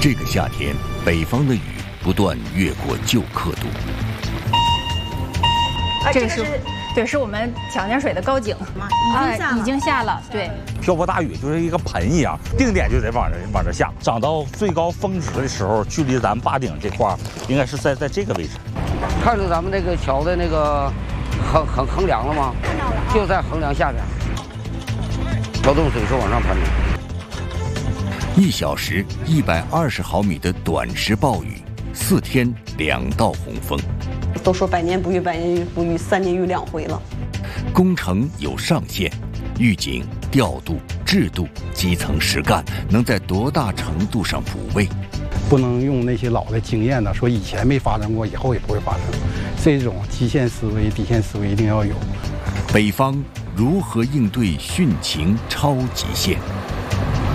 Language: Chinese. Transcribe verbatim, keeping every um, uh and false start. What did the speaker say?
这个夏天，北方的雨不断越过旧刻度。 这个是，对，是我们抢江水的高井， 已经下了， 已经下了，对。 瓢泼大雨就是一个盆一样，定点就得往这往这下。涨到最高峰值的时候，距离咱们坝顶这块儿，应该是在在这个位置。 看着咱们那个桥的那个横横横梁了吗？ 看到了， 就在横梁下边。桥洞水是往上攀的。 一小时一百二十毫米的短时暴雨，四天两道洪峰。 都说百年不遇，百年不遇，三年遇两回了。 工程有上限，预警、调度、制度、基层实干，能在多大程度上补位？ 不能用那些老的经验呢，说以前没发生过，以后也不会发生。这种基线思维、底线思维一定要有。 北方如何应对汛情超极限？